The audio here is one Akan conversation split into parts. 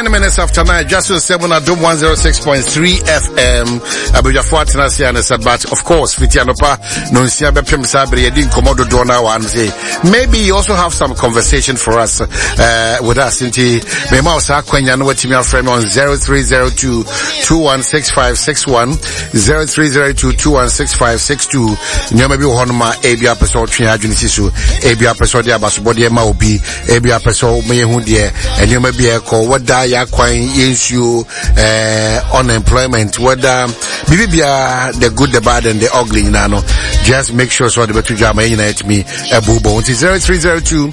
20 minutes after 9, just to 7 at Dome 106.3 FM. Abuja Fortnite and said, but of course, Fitianopa, Nunsia Bepim Sabri, Edin Komodo Dona one say. Maybe you also have some conversation for us, with us. Inti, Mema Osa Kwenya, no to me, friend on 0302 216561, 0302 216562. Maybe Honma, Abia Pesol, Tria Junisisu, Abia Pesol, Abasbodi, Maobi, Abia Pesol, Mehundia, and you may be a call, what die acquiring issue, unemployment, whether Bibia, the good, the bad, and the ugly, Nano. Just make sure so the better drama unite me, a boobo. 0302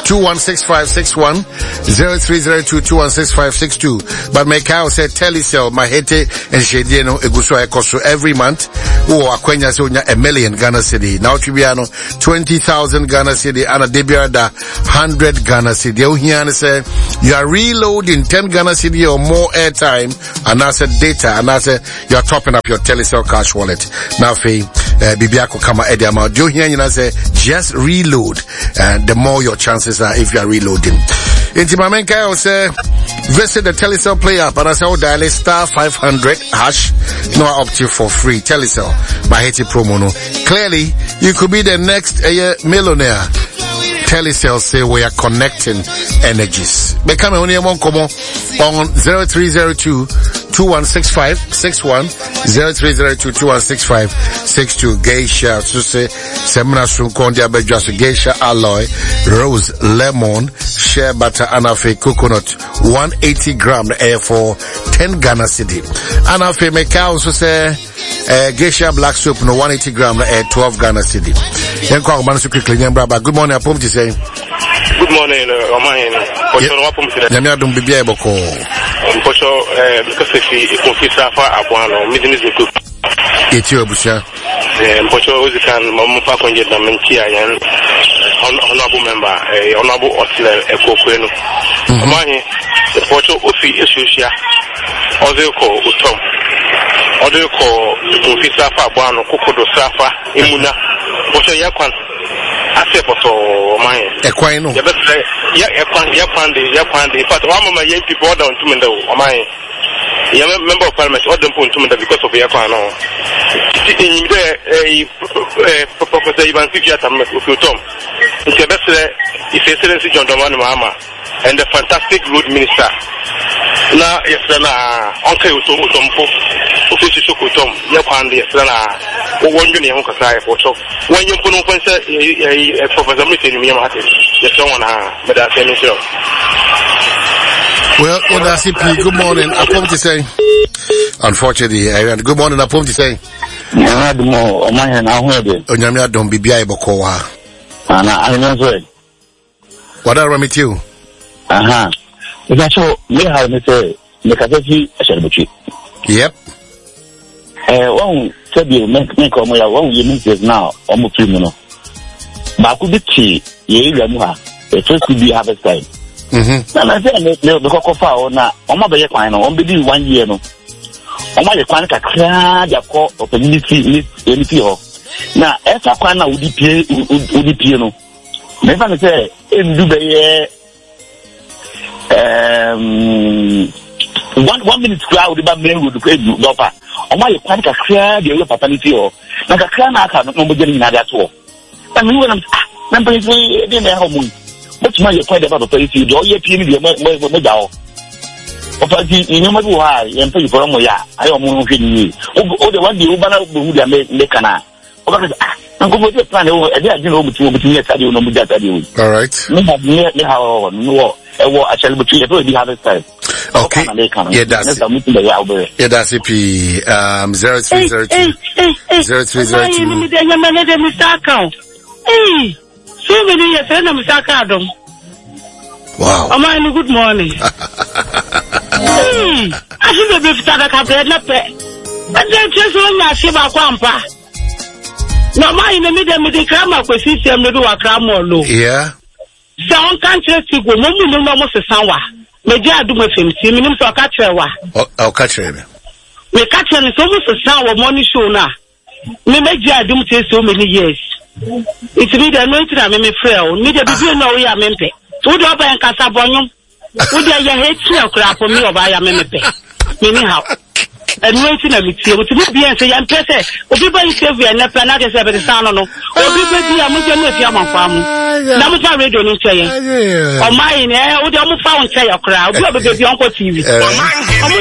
216561, 0302 216562. But my cow said, Telecel, Mahete, and Shediano, Eguso Ecoso every month, or Aquenya Sonia, $1 million Ghana Cedi. Now Tribiano, 20,000 Ghana Cedi, and a Debiada, 100 Ghana Cedi. Here say, you are reloading 10 Ghana Cedi or more airtime, and I said data, and I said, you are topping up your Telecel cash wallet. Now, Bibiako Kama Ediama, do you hear you say, just reload, and the more your chances are if you are reloading. Inti Mamenka will say, visit the Telecel Play app, and I say, dial star 500 hash, no option for free. Telecel, my Haiti promo no. Clearly, you could be the next millionaire. Telecel say we are connecting energies. Become only one on 0302 216561, 0302 216562. Geisha, so say, Semina Sunkondia Bejas, Geisha Alloy, Rose Lemon, Shea Butter, Anafe Coconut, 180 gram air for 10 Ghana Cedi. Anafe Meka also say, Geisha Black Soap, no 180 gram air 12 Ghana Cedi. Good morning, Apom to say. Good morning, Romain. Yamia don't be able to call. Because if you confess for Abuano, Midimis Cook. It's your Busha. Pocho can Mamufa Conjet Mentia and honorable member, honorable Osler, a Coqueno. Mani, the Pocho Ufi Isusia, Ozeko Utom, Odeko, Confessa for Abuano, Cocodo Safa, Imuna, Pocho Yakwan. So mine. Equino. But one of my young people order on Tumendo, or my member of parliament order on Tumenda because of Yakano. In there, Professor Ivan Sikiatam with Tom. It's a best, His Excellency John Domani Mahama, and the fantastic road minister. Now, yes, Uncle Utompo, official Utom, Yapan, yes, one union Honkasai for talk. When you put on Professor Meeting, you have yes, someone, but that's any show. Well, good morning. I come to say, unfortunately, good morning. I come to say, Onyamia don't be Biabokoa. I know what I remit you? That's all. We have Mr. Nikazi Sherbuchi. Yep. One said you make one you meet now, almost 3 minutes. But could be tea, Yamuha, it first could be harvest time. And I said, the Cocofa, now, on my bay, on be 1 year. No, on my quanka crowd, your call of community, NPO. Now, as a corner would be piano. Never say, in Dubai. 1 minute crowd about men would create Dopa. On my panic, a crowd, your paternity or like a crown, I can't know getting that all. And we want to didn't have home. What's my point about the place you do? Your team, your medal. Of you know why and pay for Moya. I don't know you. Oh, the one you banner who they make cana. I'm going to plan over a day, between that. All right. No, I shall be harvest time. Okay. Yeah, that's it. Yeah, that's it. 0302. 0302. Hey, so many years, Mr. Cardom. Wow. Am I in a good morning? I should have been started a bread up there. But then just when I see my grandpa. No, my in the middle of the grammar position, do a grammar low. Yeah. Sound can't just go, no, almost a sour. Maybe I do with him, see me for a catcher. I'll catch him. The catcher is almost a sour money show now. Maybe I do take so many years. It's me the anointed, I'm a frail, need a begin no way, I'm empty. So do I buy a Casabonum? Would you hate your crap for me or buy a memepe? Anyhow. And waiting a meeting to be and say, I'm pressed. Or people save you and not another 7 sound or people be a museum with your family. Now, my radio in saying, or mine, would you found say a crowd? You have a baby uncle TV.